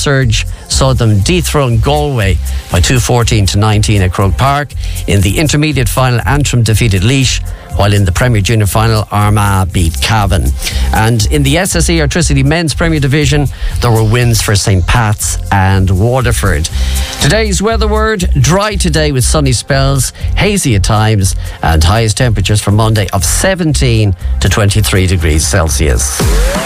Surge saw them dethrone Galway by 2-14-19 at Croke Park. In the intermediate final, Antrim defeated Laois, while in the Premier Junior final, Armagh beat Cavan. And in the SSE Electricity Men's Premier Division, there were wins for St. Pat's and Waterford. Today's weather word: dry today with sunny spells, hazy at times, and highest temperatures for Monday of 17 to 23 degrees Celsius.